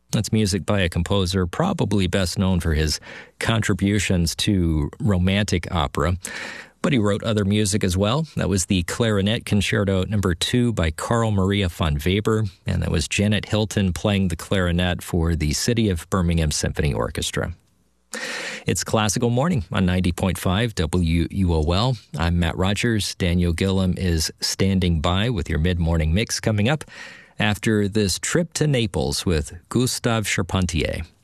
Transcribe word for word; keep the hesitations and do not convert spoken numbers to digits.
That's music by a composer probably best known for his contributions to romantic opera. But he wrote other music as well. That was the Clarinet Concerto Number two by Carl Maria von Weber, and that was Janet Hilton playing the clarinet for the City of Birmingham Symphony Orchestra. It's Classical Morning on ninety point five W U O L. I'm Matt Rogers. Daniel Gillum is standing by with your mid-morning mix coming up after this trip to Naples with Gustave Charpentier.